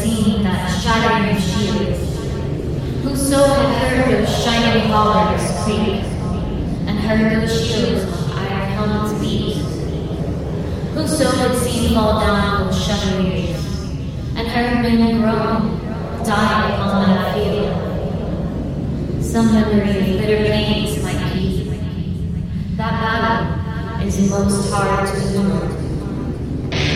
seen that shattering shield, whoso had heard those shining hollers creak, and heard those shields of iron helmets beat, whoso had seen fall down those shuddering, and heard men groan, die upon that field. Some memory of bitter pains might be. That battle is most hard to endure.